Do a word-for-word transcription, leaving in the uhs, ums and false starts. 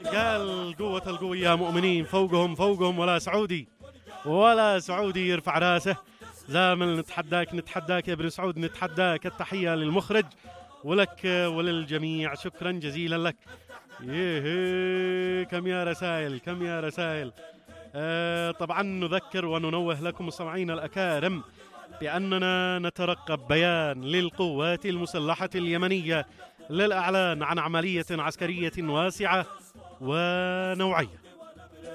قال قوة القوي يا مؤمنين، فوقهم فوقهم ولا سعودي ولا سعودي يرفع راسه. زامل نتحداك نتحداك يا ابن سعود، نتحداك. التحية للمخرج ولك وللجميع، شكرا جزيلا لك. يه كم يا رسائل، كم يا رسائل. آه طبعا نذكر وننوه لكم مستمعين الأكارم بأننا نترقب بيان للقوات المسلحة اليمنية للإعلان عن عملية عسكرية واسعة ونوعية.